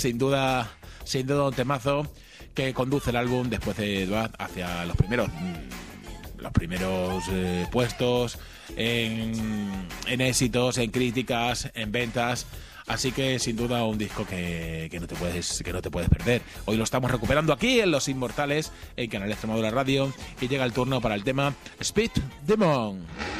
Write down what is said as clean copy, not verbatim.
sin duda un temazo que conduce el álbum después de Bad hacia los primeros puestos en éxitos, en críticas, en ventas. Así que sin duda un disco que no te puedes perder. Hoy lo estamos recuperando aquí en Los Inmortales, en Canal Extremadura Radio, y llega el turno para el tema Speed Demon.